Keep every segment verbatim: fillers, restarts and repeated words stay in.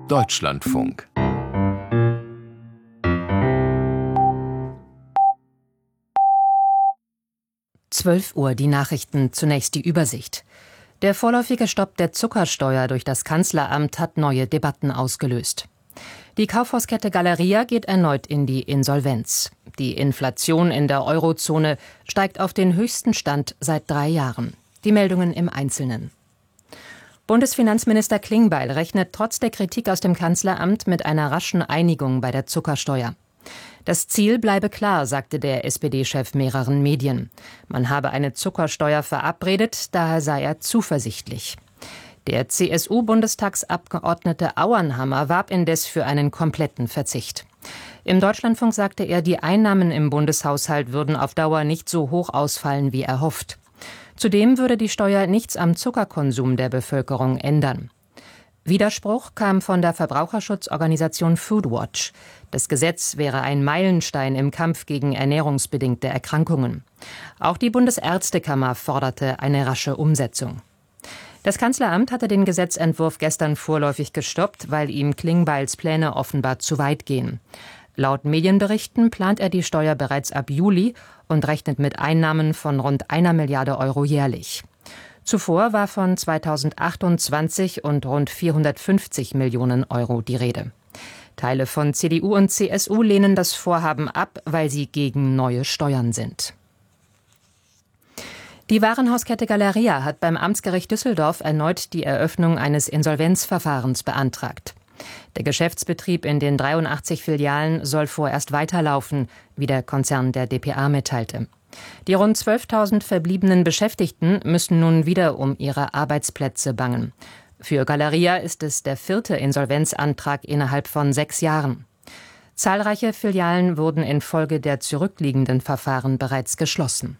Deutschlandfunk. zwölf Uhr, die Nachrichten, zunächst die Übersicht. Der vorläufige Stopp der Zuckersteuer durch das Kanzleramt hat neue Debatten ausgelöst. Die Kaufhauskette Galeria geht erneut in die Insolvenz. Die Inflation in der Eurozone steigt auf den höchsten Stand seit drei Jahren. Die Meldungen im Einzelnen. Bundesfinanzminister Klingbeil rechnet trotz der Kritik aus dem Kanzleramt mit einer raschen Einigung bei der Zuckersteuer. Das Ziel bleibe klar, sagte der S P D-Chef mehreren Medien. Man habe eine Zuckersteuer verabredet, daher sei er zuversichtlich. Der C S U-Bundestagsabgeordnete Auernhammer warb indes für einen kompletten Verzicht. Im Deutschlandfunk sagte er, die Einnahmen im Bundeshaushalt würden auf Dauer nicht so hoch ausfallen wie erhofft. Zudem würde die Steuer nichts am Zuckerkonsum der Bevölkerung ändern. Widerspruch kam von der Verbraucherschutzorganisation Foodwatch. Das Gesetz wäre ein Meilenstein im Kampf gegen ernährungsbedingte Erkrankungen. Auch die Bundesärztekammer forderte eine rasche Umsetzung. Das Kanzleramt hatte den Gesetzentwurf gestern vorläufig gestoppt, weil ihm Klingbeils Pläne offenbar zu weit gehen. Laut Medienberichten plant er die Steuer bereits ab Juli und rechnet mit Einnahmen von rund einer Milliarde Euro jährlich. Zuvor war von zweitausendachtundzwanzig und rund vierhundertfünfzig Millionen Euro die Rede. Teile von C D U und C S U lehnen das Vorhaben ab, weil sie gegen neue Steuern sind. Die Warenhauskette Galeria hat beim Amtsgericht Düsseldorf erneut die Eröffnung eines Insolvenzverfahrens beantragt. Der Geschäftsbetrieb in den dreiundachtzig Filialen soll vorerst weiterlaufen, wie der Konzern der d p a mitteilte. Die rund zwölftausend verbliebenen Beschäftigten müssen nun wieder um ihre Arbeitsplätze bangen. Für Galeria ist es der vierte Insolvenzantrag innerhalb von sechs Jahren. Zahlreiche Filialen wurden infolge der zurückliegenden Verfahren bereits geschlossen.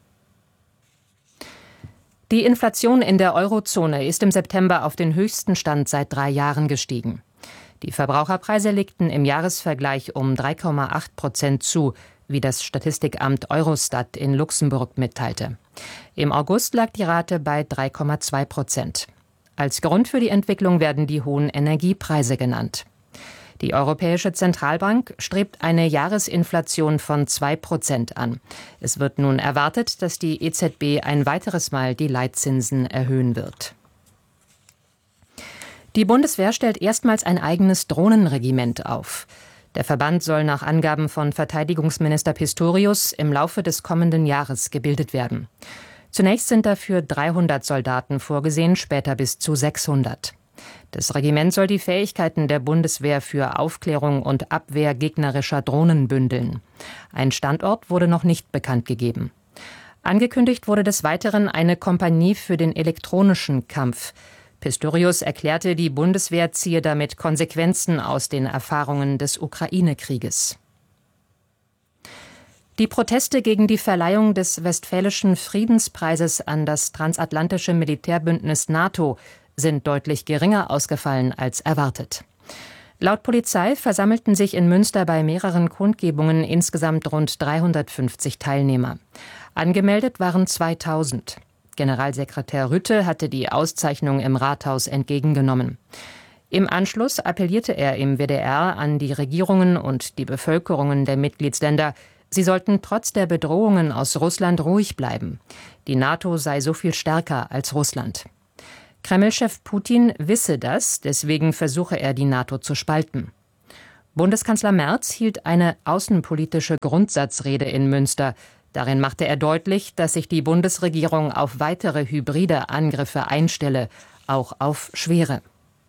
Die Inflation in der Eurozone ist im September auf den höchsten Stand seit drei Jahren gestiegen. Die Verbraucherpreise legten im Jahresvergleich um drei Komma acht Prozent zu, wie das Statistikamt Eurostat in Luxemburg mitteilte. Im August lag die Rate bei drei Komma zwei Prozent. Als Grund für die Entwicklung werden die hohen Energiepreise genannt. Die Europäische Zentralbank strebt eine Jahresinflation von zwei Prozent an. Es wird nun erwartet, dass die E Z B ein weiteres Mal die Leitzinsen erhöhen wird. Die Bundeswehr stellt erstmals ein eigenes Drohnenregiment auf. Der Verband soll nach Angaben von Verteidigungsminister Pistorius im Laufe des kommenden Jahres gebildet werden. Zunächst sind dafür dreihundert Soldaten vorgesehen, später bis zu sechshundert. Das Regiment soll die Fähigkeiten der Bundeswehr für Aufklärung und Abwehr gegnerischer Drohnen bündeln. Ein Standort wurde noch nicht bekannt gegeben. Angekündigt wurde des Weiteren eine Kompanie für den elektronischen Kampf. Pistorius erklärte, die Bundeswehr ziehe damit Konsequenzen aus den Erfahrungen des Ukraine-Krieges. Die Proteste gegen die Verleihung des Westfälischen Friedenspreises an das transatlantische Militärbündnis NATO sind deutlich geringer ausgefallen als erwartet. Laut Polizei versammelten sich in Münster bei mehreren Kundgebungen insgesamt rund dreihundertfünfzig Teilnehmer. Angemeldet waren zweitausend. Generalsekretär Rütte hatte die Auszeichnung im Rathaus entgegengenommen. Im Anschluss appellierte er im W D R an die Regierungen und die Bevölkerungen der Mitgliedsländer, sie sollten trotz der Bedrohungen aus Russland ruhig bleiben. Die NATO sei so viel stärker als Russland. Kreml-Chef Putin wisse das, deswegen versuche er, die NATO zu spalten. Bundeskanzler Merz hielt eine außenpolitische Grundsatzrede in Münster. Darin machte er deutlich, dass sich die Bundesregierung auf weitere hybride Angriffe einstelle, auch auf schwere.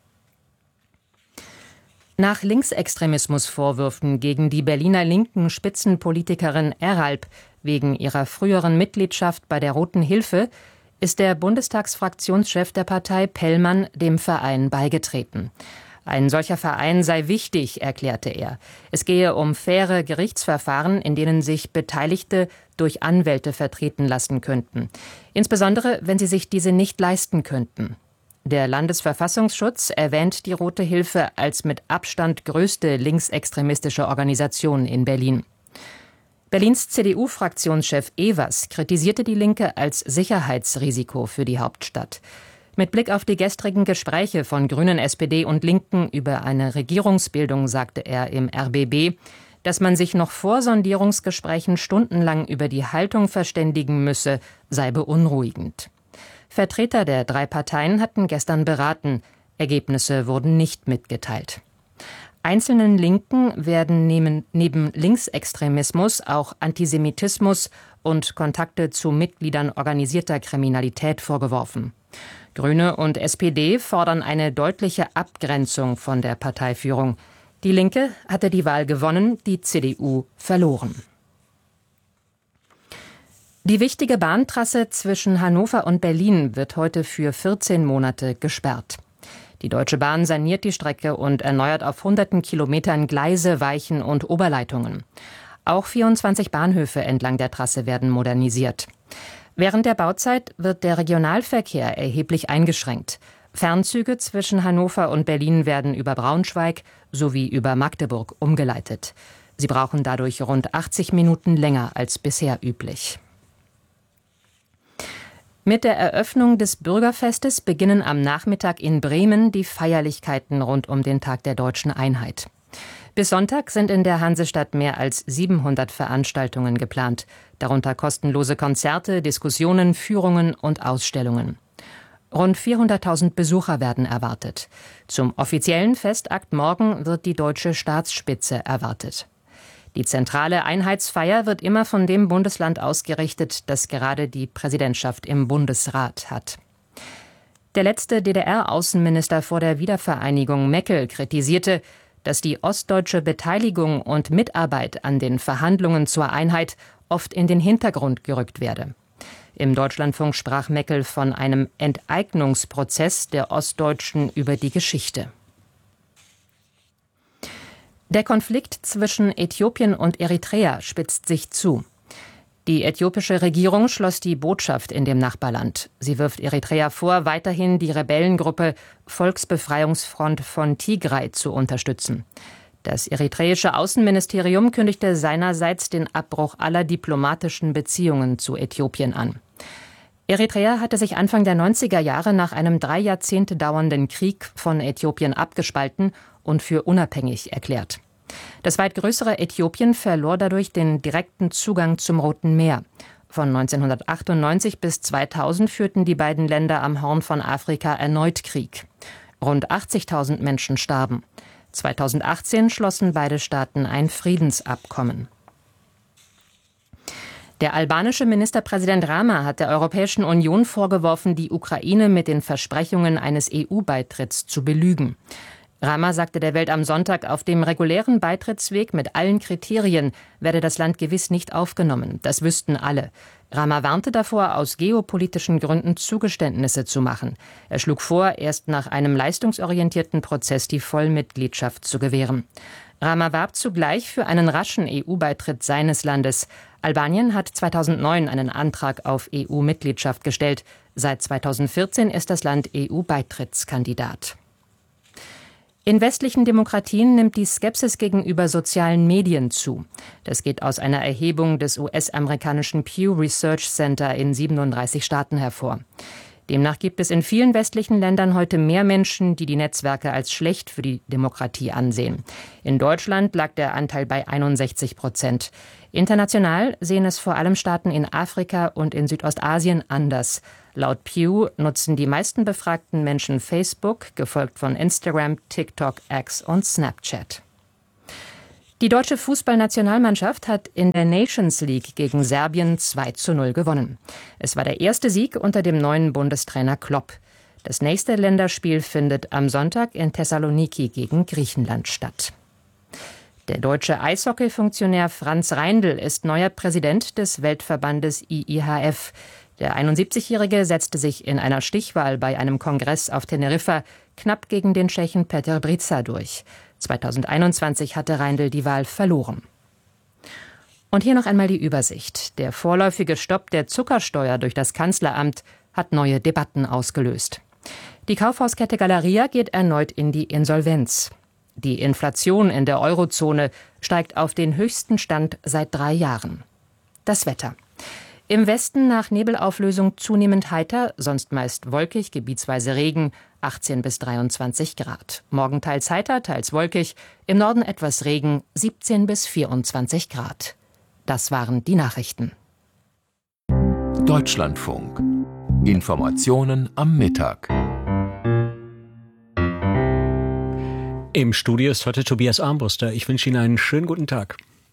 Nach Linksextremismusvorwürfen gegen die Berliner linken Spitzenpolitikerin Eralp wegen ihrer früheren Mitgliedschaft bei der Roten Hilfe ist der Bundestagsfraktionschef der Partei Pellmann dem Verein beigetreten. Ein solcher Verein sei wichtig, erklärte er. Es gehe um faire Gerichtsverfahren, in denen sich Beteiligte durch Anwälte vertreten lassen könnten. Insbesondere, wenn sie sich diese nicht leisten könnten. Der Landesverfassungsschutz erwähnt die Rote Hilfe als mit Abstand größte linksextremistische Organisation in Berlin. Berlins C D U-Fraktionschef Evers kritisierte die Linke als Sicherheitsrisiko für die Hauptstadt. Mit Blick auf die gestrigen Gespräche von Grünen, S P D und Linken über eine Regierungsbildung sagte er im R B B, dass man sich noch vor Sondierungsgesprächen stundenlang über die Haltung verständigen müsse, sei beunruhigend. Vertreter der drei Parteien hatten gestern beraten. Ergebnisse wurden nicht mitgeteilt. Einzelnen Linken werden neben, neben Linksextremismus auch Antisemitismus und Kontakte zu Mitgliedern organisierter Kriminalität vorgeworfen. Grüne und S P D fordern eine deutliche Abgrenzung von der Parteiführung. Die Linke hatte die Wahl gewonnen, die C D U verloren. Die wichtige Bahntrasse zwischen Hannover und Berlin wird heute für vierzehn Monate gesperrt. Die Deutsche Bahn saniert die Strecke und erneuert auf hunderten Kilometern Gleise, Weichen und Oberleitungen. Auch vierundzwanzig Bahnhöfe entlang der Trasse werden modernisiert. Während der Bauzeit wird der Regionalverkehr erheblich eingeschränkt. Fernzüge zwischen Hannover und Berlin werden über Braunschweig sowie über Magdeburg umgeleitet. Sie brauchen dadurch rund achtzig Minuten länger als bisher üblich. Mit der Eröffnung des Bürgerfestes beginnen am Nachmittag in Bremen die Feierlichkeiten rund um den Tag der Deutschen Einheit. Bis Sonntag sind in der Hansestadt mehr als siebenhundert Veranstaltungen geplant, darunter kostenlose Konzerte, Diskussionen, Führungen und Ausstellungen. Rund vierhunderttausend Besucher werden erwartet. Zum offiziellen Festakt morgen wird die deutsche Staatsspitze erwartet. Die zentrale Einheitsfeier wird immer von dem Bundesland ausgerichtet, das gerade die Präsidentschaft im Bundesrat hat. Der letzte D D R-Außenminister vor der Wiedervereinigung, Meckel, kritisierte, dass die ostdeutsche Beteiligung und Mitarbeit an den Verhandlungen zur Einheit oft in den Hintergrund gerückt werde. Im Deutschlandfunk sprach Meckel von einem Enteignungsprozess der Ostdeutschen über die Geschichte. Der Konflikt zwischen Äthiopien und Eritrea spitzt sich zu. Die äthiopische Regierung schloss die Botschaft in dem Nachbarland. Sie wirft Eritrea vor, weiterhin die Rebellengruppe Volksbefreiungsfront von Tigray zu unterstützen. Das eritreische Außenministerium kündigte seinerseits den Abbruch aller diplomatischen Beziehungen zu Äthiopien an. Eritrea hatte sich Anfang der neunziger Jahre nach einem drei Jahrzehnte dauernden Krieg von Äthiopien abgespalten und für unabhängig erklärt. Das weit größere Äthiopien verlor dadurch den direkten Zugang zum Roten Meer. Von neunzehnhundertachtundneunzig bis zweitausend führten die beiden Länder am Horn von Afrika erneut Krieg. Rund achtzigtausend Menschen starben. zweitausendachtzehn schlossen beide Staaten ein Friedensabkommen. Der albanische Ministerpräsident Rama hat der Europäischen Union vorgeworfen, die Ukraine mit den Versprechungen eines E U-Beitritts zu belügen. Rama sagte der Welt am Sonntag, auf dem regulären Beitrittsweg mit allen Kriterien werde das Land gewiss nicht aufgenommen. Das wüssten alle. Rama warnte davor, aus geopolitischen Gründen Zugeständnisse zu machen. Er schlug vor, erst nach einem leistungsorientierten Prozess die Vollmitgliedschaft zu gewähren. Rama warb zugleich für einen raschen E U-Beitritt seines Landes. Albanien hat zweitausendneun einen Antrag auf E U-Mitgliedschaft gestellt. Seit zweitausendvierzehn ist das Land E U-Beitrittskandidat. In westlichen Demokratien nimmt die Skepsis gegenüber sozialen Medien zu. Das geht aus einer Erhebung des U S-amerikanischen Pew Research Center in siebenunddreißig Staaten hervor. Demnach gibt es in vielen westlichen Ländern heute mehr Menschen, die die Netzwerke als schlecht für die Demokratie ansehen. In Deutschland lag der Anteil bei einundsechzig Prozent. International sehen es vor allem Staaten in Afrika und in Südostasien anders. Laut Pew nutzen die meisten befragten Menschen Facebook, gefolgt von Instagram, TikTok, X und Snapchat. Die deutsche Fußballnationalmannschaft hat in der Nations League gegen Serbien zwei zu null gewonnen. Es war der erste Sieg unter dem neuen Bundestrainer Klopp. Das nächste Länderspiel findet am Sonntag in Thessaloniki gegen Griechenland statt. Der deutsche Eishockey-Funktionär Franz Reindl ist neuer Präsident des Weltverbandes I I H F. Der einundsiebzigjährige setzte sich in einer Stichwahl bei einem Kongress auf Teneriffa knapp gegen den Tschechen Petr Brica durch. zweitausendeinundzwanzig hatte Reindl die Wahl verloren. Und hier noch einmal die Übersicht. Der vorläufige Stopp der Zuckersteuer durch das Kanzleramt hat neue Debatten ausgelöst. Die Kaufhauskette Galeria geht erneut in die Insolvenz. Die Inflation in der Eurozone steigt auf den höchsten Stand seit drei Jahren. Das Wetter. Im Westen nach Nebelauflösung zunehmend heiter, sonst meist wolkig, gebietsweise Regen, achtzehn bis dreiundzwanzig Grad. Morgen teils heiter, teils wolkig, im Norden etwas Regen, siebzehn bis vierundzwanzig Grad. Das waren die Nachrichten. Deutschlandfunk. Informationen am Mittag. Im Studio ist heute Tobias Armbruster. Ich wünsche Ihnen einen schönen guten Tag.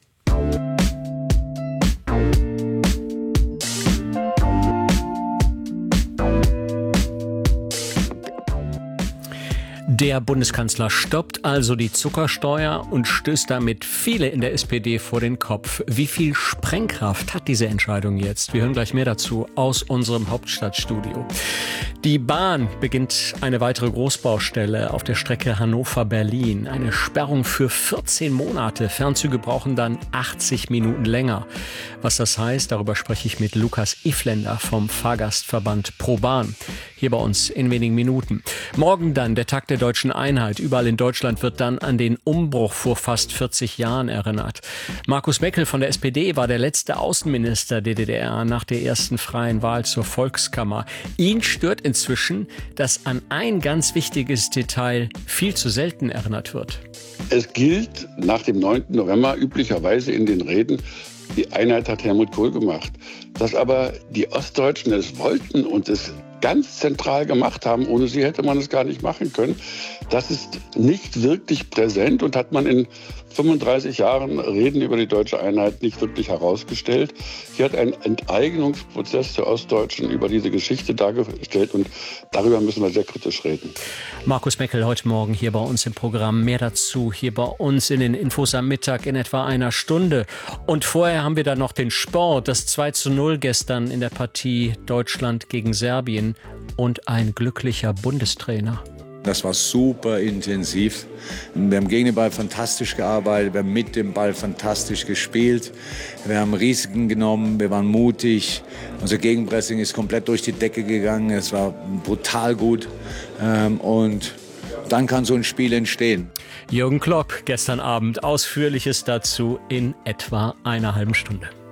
Der Bundeskanzler stoppt also die Zuckersteuer und stößt damit viele in der S P D vor den Kopf. Wie viel Sprengkraft hat diese Entscheidung jetzt? Wir hören gleich mehr dazu aus unserem Hauptstadtstudio. Die Bahn beginnt eine weitere Großbaustelle auf der Strecke Hannover-Berlin. Eine Sperrung für vierzehn Monate. Fernzüge brauchen dann achtzig Minuten länger. Was das heißt, darüber spreche ich mit Lukas Ifländer vom Fahrgastverband ProBahn. Hier bei uns in wenigen Minuten. Morgen dann der Tag der Deutschen Einheit. Überall in Deutschland wird dann an den Umbruch vor fast vierzig Jahren erinnert. Markus Meckel von der S P D war der letzte Außenminister der D D R nach der ersten freien Wahl zur Volkskammer. Ihn stört inzwischen, dass an ein ganz wichtiges Detail viel zu selten erinnert wird. Es gilt nach dem neunten November üblicherweise in den Reden, die Einheit hat Helmut Kohl gemacht. Dass aber die Ostdeutschen es wollten und es ganz zentral gemacht haben, ohne sie hätte man es gar nicht machen können, das ist nicht wirklich präsent und hat man in fünfunddreißig Jahren Reden über die deutsche Einheit nicht wirklich herausgestellt. Hier hat ein Enteignungsprozess der Ostdeutschen über diese Geschichte dargestellt und darüber müssen wir sehr kritisch reden. Markus Meckel heute Morgen hier bei uns im Programm. Mehr dazu hier bei uns in den Infos am Mittag in etwa einer Stunde. Und vorher haben wir dann noch den Sport, das zwei zu null gestern in der Partie Deutschland gegen Serbien und ein glücklicher Bundestrainer. Das war super intensiv. Wir haben gegen den Ball fantastisch gearbeitet, wir haben mit dem Ball fantastisch gespielt. Wir haben Risiken genommen, wir waren mutig. Unser Gegenpressing ist komplett durch die Decke gegangen. Es war brutal gut. Und dann kann so ein Spiel entstehen. Jürgen Klopp gestern Abend. Ausführliches dazu in etwa einer halben Stunde.